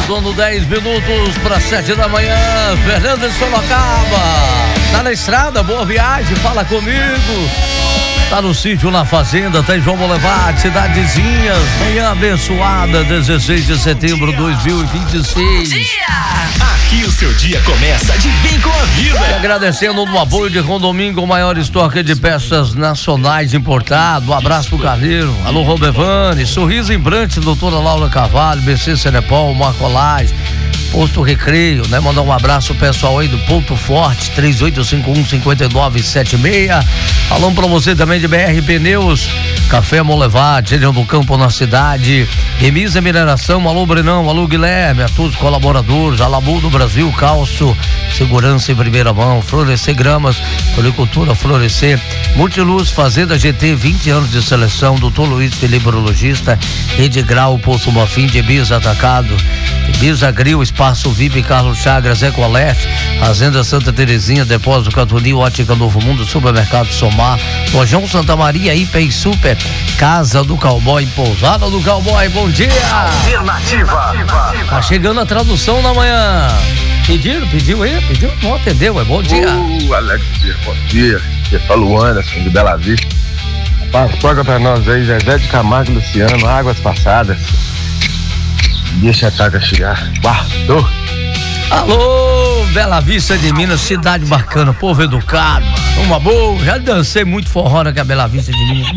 Dando 10 minutos para 7 da manhã. Fernando de Sorocaba. Tá na estrada, boa viagem, fala comigo. Tá no sítio, na fazenda, tá em João Boulevard, cidadezinhas. Manhã abençoada, 16 de setembro de 2026. Bom dia! Aqui o seu dia começa de bem com a vida. E agradecendo no apoio de Condomínio, o maior estoque de peças nacionais importado. Um abraço pro Carneiro. Alô, Robevani. Sorriso Imbrante, doutora Laura Carvalho, BC Cenepol, Marcolais, Posto Recreio, né? Mandar um abraço pro pessoal aí do Ponto Forte, 3851-5976. Falando pra você também de BR Pneus, Café Molevade, Gênio do Campo na cidade, Remisa Mineração, alô Brenão, alô Guilherme, a todos os colaboradores, Alabu do Brasil, Calço, segurança em primeira mão, Florescer Gramas, Floricultura Florescer, Multiluz, Fazenda GT, 20 anos de seleção, Doutor Luiz Felipe Urologista, Rede Grau, Poço Mafim, de Ibiza Atacado, Ibiza Grill, Espaço VIP, Carlos Chagras, Ecoleste, Fazenda Santa Terezinha, Depósito Cantunil, Ótica Novo Mundo, Supermercado Somar, Lojão Santa Maria, Hiper e Super, Casa do Cowboy, Pousada do Cowboy, bom dia! Alternativa. Tá chegando a tradução na manhã. Pediu aí? Pediu? Não atendeu, bom dia. Alex, bom dia. Aqui é Paulo Anderson, de Bela Vista. Toca pra nós aí, Zezé de Camargo e Luciano, Águas Passadas. Deixa a carga chegar. Guardou. Alô, Bela Vista de Minas, cidade bacana, povo educado, uma boa. Já dancei muito forró na Bela Vista de Minas.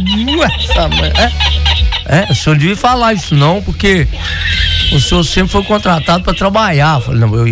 O senhor devia falar isso não, porque o senhor sempre foi contratado para trabalhar. Eu falei, não, eu